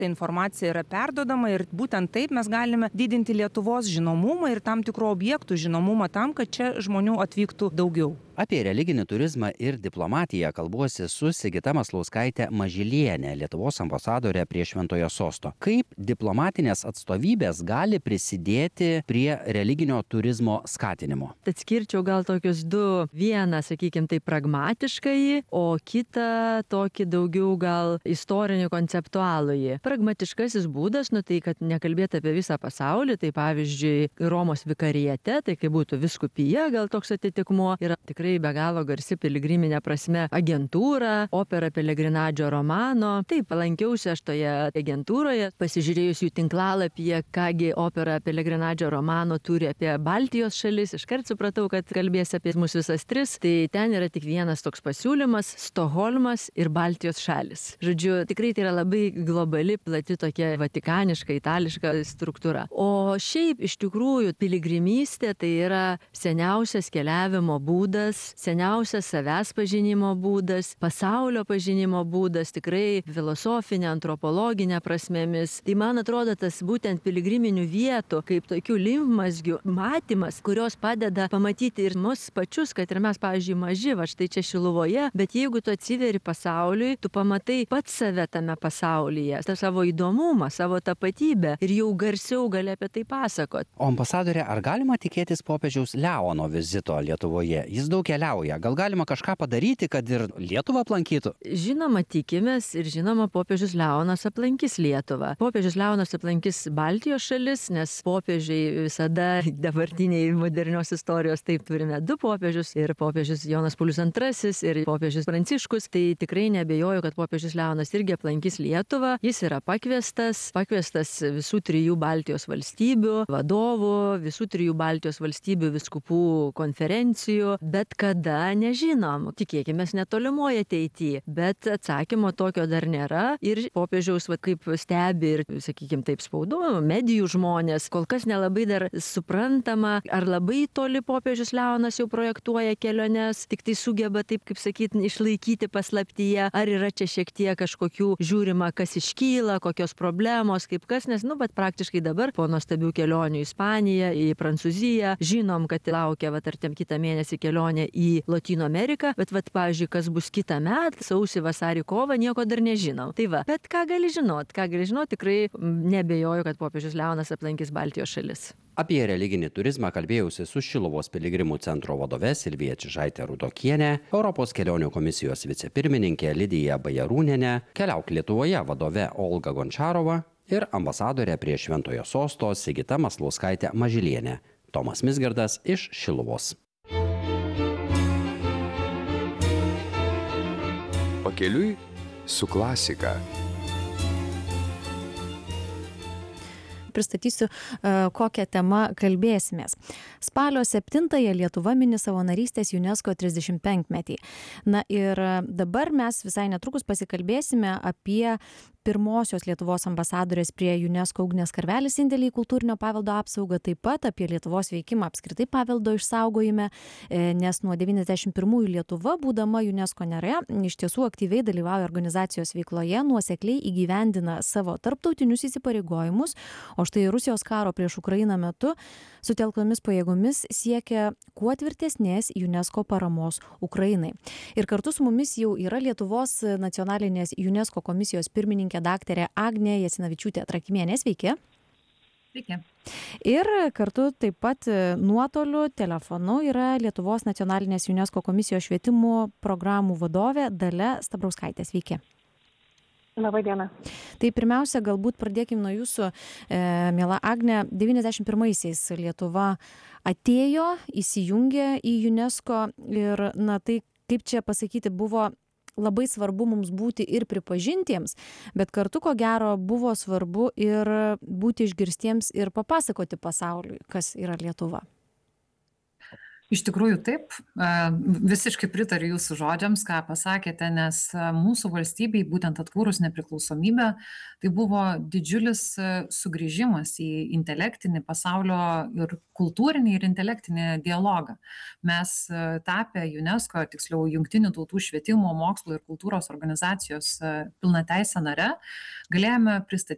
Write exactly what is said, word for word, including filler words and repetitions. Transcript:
ta informacija yra perduodama ir būtent taip mes galime didinti Lietuvos žinomumą ir tam tikrų objektų žinomumą tam, kad čia žmonių atvyktų daugiau. Apie religinį turizmą ir diplomatiją kalbuosi su Sigita Maslauskaite Mažylienė, Lietuvos ambasadorė prie Šventojo Sosto. Kaip diplomatinės atstovybės gali prisidėti prie religinio turizmo skatinimo? Atskirčiau gal tokius du. Vieną, sakykime, tai pragmatiškai, o kitą tokį daugiau gal istorinį konceptualųjį. Pragmatiškasis būdas, nu tai, kad nekalbėti apie visą pasaulį, tai pavyzdžiui, Romos vikariete, tai kaip būtų viskupija, gal toks atitikmuo, yra tikrai be galo garsi piligriminė prasme agentūra, opera Pellegrinadžio Romano. Taip, palankiausi aš toje agentūroje, pasižiūrėjus jų tinklalapyje, kągi opera Pellegrinadžio Romano turi apie Baltijos šalis, iškart supratau, kad kalbės apie mus visas tris, tai ten yra tik vienas toks pasiūlymas - Stokholmas ir Baltijos šalis. Žodžiu, tikrai tai yra labai globali, plati tokia vatikaniška, itališka struktūra. O šiaip iš tikrųjų piligrimystė tai yra seniausias keliavimo būdas, seniausias savęs pažinimo būdas, pasaulio pažinimo būdas, tikrai filosofinė, antropologinė prasmėmis. Tai man atrodo tas būtent piligriminių vietų, kaip tokių limfmazgių matymas, kurios padeda pamatyti ir mus pačius, kad ir mes, pavyzdžiui, maži, va štai čia Šiluvoje, bet jeigu tu atsiveri pasauliui, tu pamatai pats save tame pasaulyje, tą savo įdomumą, savo tapatybę ir jau garsiau gali apie tai pasakot. O ambasadorė, ar galima tikėtis popiežiaus Leono vizito Lietuvoje? Jis daug keliauja. Gal galima kažką padaryti, kad ir Lietuvą aplankytų? Žinoma, tikimės ir žinoma, popiežius Leonas aplankys Lietuvą. Popiežius Leonas aplankys Baltijos šalis, nes popiežiai visada dabartiniai modernios istorijos, taip turime du popiežius, ir popiežius Jonas Paulius antrasis, ir popiežius Pranciškus. Tai tikrai neabejoju, kad popiežius Leonas irgi aplankys Lietuvą. Jis yra pakviestas, pakviestas visų trijų Baltijos valstybių vadovų, visų trijų Baltijos valstybių vyskupų konferencijų, bet kada nežinom. Tikėkime netolimoje ateityje, bet atsakymo tokio dar nėra ir popiežiaus, va, kaip stebi ir, sakykime, taip spaudo, medijų žmonės, kol kas nelabai dar suprantama, ar labai toli popiežius Leonas jau projektuoja keliones, tik tai sugeba, taip kaip sakyti, išlaikyti paslaptyje, ar yra čia šiek tiek kažkokių žiūrima, kas iškyla, kokios problemos, kaip kas, nes, nu, bet praktiškai dabar po nuostabių kelionių į Ispaniją, į Prancūziją, žinom, kad laukia, va, tarkim, kitą mėnesį kelionė į Lotynų Ameriką, bet, va, pavyzdžiui, kas bus kitą metą, sausį, vasarį, kovą, nieko dar nežinom. Tai va, bet ką gali žinot, ką gali žinot, tikrai nebejoju, kad popiežius Leonas aplankys Baltijos šalis. Apie religinį turizmą kalbėjausi su Šiluvos piligrimų centro vadove Silvija Čižaitė Rudokienė, Europos kelionių komisijos vicepirmininkė Lidija Bajarūnienė, Keliauk Lietuvoje vadove Olga Gončarova ir ambasadorė prie Šventojo Sosto Sigita Maslauskaitė Mažylienė. Tomas Mizgardas iš Šiluvos. Pakeliui su klasika. Pristatysiu, kokią temą kalbėsimės. Spalio septintąją Lietuva mini savo narystės UNESCO trisdešimtpenkmetį. Na ir dabar mes visai netrukus pasikalbėsime apie pirmosios Lietuvos ambasadorės prie UNESCO Ugnės Karvelis indėlį į kultūrinio paveldo apsaugą, taip pat apie Lietuvos veikimą apskritai paveldo išsaugojime, nes nuo devyniasdešimt pirmųjų Lietuva, būdama UNESCO nare, iš tiesų aktyviai dalyvauja organizacijos veikloje, nuosekliai įgyvendina savo tarptautinius įsipareigojimus, o štai Rusijos karo prieš Ukrainą metu sutelktomis pajėgomis siekia kuo tvirtesnės UNESCO paramos Ukrainai. Ir kartu su mumis jau yra Lietuvos nacionalinės UNESCO komisijos pirmininkė daktarė Agnė Jasinavičiūtė Trakimienė. Sveiki. Sveiki. Ir kartu taip pat nuotoliu telefonu yra Lietuvos nacionalinės UNESCO komisijos švietimo programų vadovė Dalia Stabrauskaitė. Sveiki. Labą dieną. Tai pirmiausia, galbūt pradėkime nuo jūsų, e, miela Agnė. devyniasdešimt pirmaisiais Lietuva atėjo, įsijungė į UNESCO ir, na, tai, kaip čia pasakyti, buvo labai svarbu mums būti ir pripažintiems, bet kartu, ko gero, buvo svarbu ir būti išgirstiems ir papasakoti pasauliui, kas yra Lietuva. Iš tikrųjų taip, visiškai pritariu jūsų žodžiams, ką pasakėte, nes mūsų valstybei, būtent atkūrus nepriklausomybę, tai buvo didžiulis sugrįžimas į intelektinį pasaulio ir kultūrinį ir intelektinį dialogą. Mes tapę UNESCO, tiksliau Jungtinių tautų švietimo, mokslo ir kultūros organizacijos pilnateise nare, galėjome pristatyti